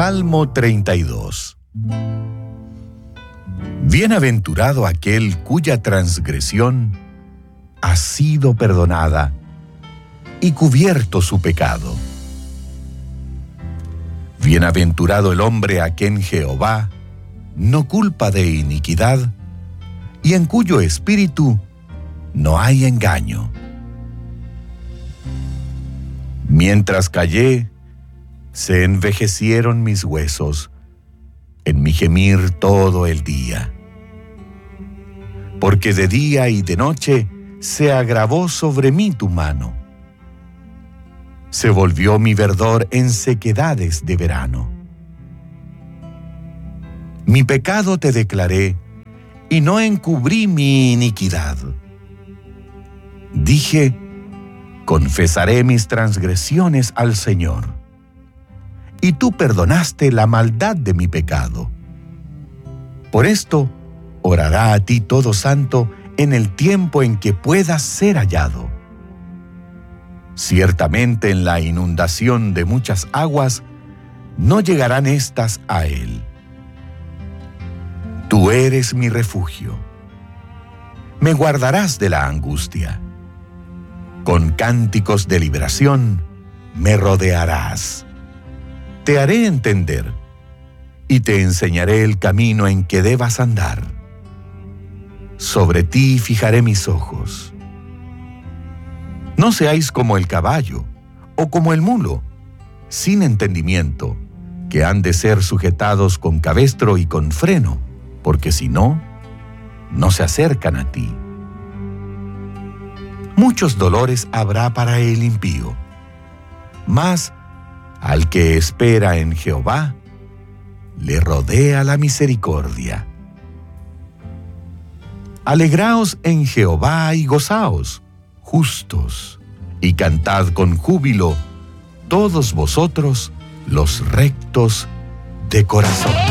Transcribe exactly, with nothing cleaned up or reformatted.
Salmo treinta y dos. Bienaventurado aquel cuya transgresión ha sido perdonada y cubierto su pecado. Bienaventurado el hombre a quien Jehová no culpa de iniquidad y en cuyo espíritu no hay engaño. Mientras callé, se envejecieron mis huesos en mi gemir todo el día. Porque de día y de noche se agravó sobre mí tu mano. Se volvió mi verdor en sequedades de verano. Mi pecado te declaré, y no encubrí mi iniquidad. Dije, confesaré mis transgresiones al Señor, y tú perdonaste la maldad de mi pecado. Por esto, orará a ti todo santo en el tiempo en que puedas ser hallado. Ciertamente en la inundación de muchas aguas, no llegarán éstas a él. Tú eres mi refugio. Me guardarás de la angustia. Con cánticos de liberación me rodearás. Te haré entender y te enseñaré el camino en que debas andar. Sobre ti fijaré mis ojos. No seáis como el caballo o como el mulo, sin entendimiento, que han de ser sujetados con cabestro y con freno, porque si no, no se acercan a ti. Muchos dolores habrá para el impío, mas al que espera en Jehová, le rodea la misericordia. Alegraos en Jehová y gozaos, justos, y cantad con júbilo, todos vosotros los rectos de corazón.